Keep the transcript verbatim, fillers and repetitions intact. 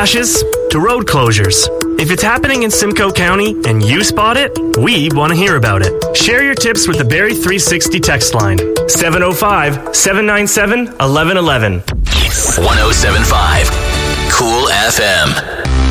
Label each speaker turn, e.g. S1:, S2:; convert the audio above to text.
S1: flashes to road closures. If it's happening in Simcoe County and you spot it, we want to hear about it. Share your tips with the Barrie three sixty text line, seven oh five, seven nine seven, one one one one.
S2: one oh seven point five Cool F M.